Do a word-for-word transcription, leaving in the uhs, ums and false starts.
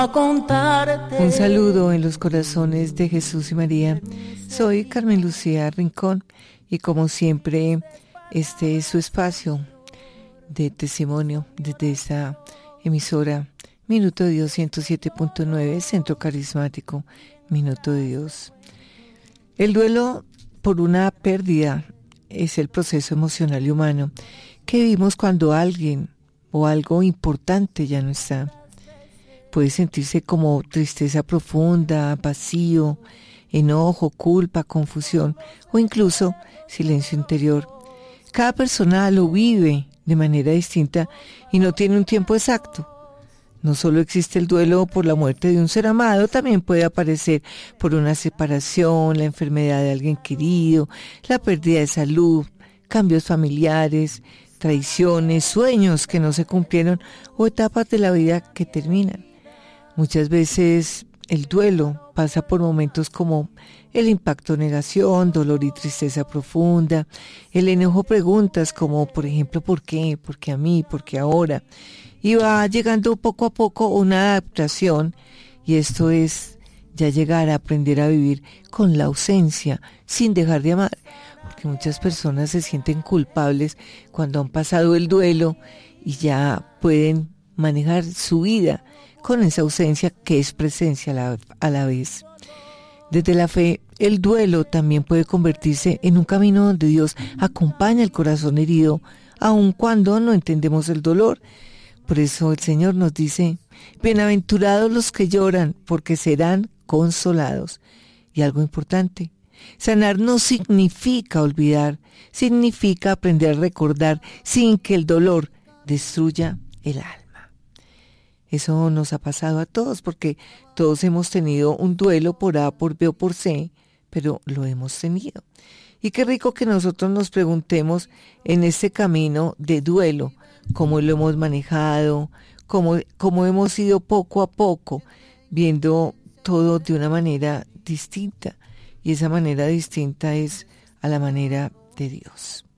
Un saludo en los corazones de Jesús y María. Soy Carmen Lucía Rincón y como siempre este es su espacio de testimonio desde esta emisora Minuto de Dios ciento siete punto nueve, Centro Carismático Minuto de Dios. El duelo por una pérdida es el proceso emocional y humano que vivimos cuando alguien o algo importante ya no está. Puede sentirse como tristeza profunda, vacío, enojo, culpa, confusión o incluso silencio interior. Cada persona lo vive de manera distinta y no tiene un tiempo exacto. No solo existe el duelo por la muerte de un ser amado, también puede aparecer por una separación, la enfermedad de alguien querido, la pérdida de salud, cambios familiares, traiciones, sueños que no se cumplieron o etapas de la vida que terminan. Muchas veces el duelo pasa por momentos como el impacto, negación, dolor y tristeza profunda, el enojo, preguntas como por ejemplo ¿por qué? ¿Por qué a mí? ¿Por qué ahora? Y va llegando poco a poco una adaptación y esto es ya llegar a aprender a vivir con la ausencia sin dejar de amar, porque muchas personas se sienten culpables cuando han pasado el duelo y ya pueden manejar su vida con esa ausencia que es presencia a la, a la vez. Desde la fe, el duelo también puede convertirse en un camino donde Dios acompaña el corazón herido, aun cuando no entendemos el dolor. Por eso el Señor nos dice, bienaventurados los que lloran, porque serán consolados. Y algo importante, sanar no significa olvidar, significa aprender a recordar sin que el dolor destruya el alma. Eso nos ha pasado a todos porque todos hemos tenido un duelo por A, por B o por C, pero lo hemos tenido. Y qué rico que nosotros nos preguntemos en este camino de duelo, cómo lo hemos manejado, cómo, cómo hemos ido poco a poco, viendo todo de una manera distinta. Y esa manera distinta es a la manera de Dios.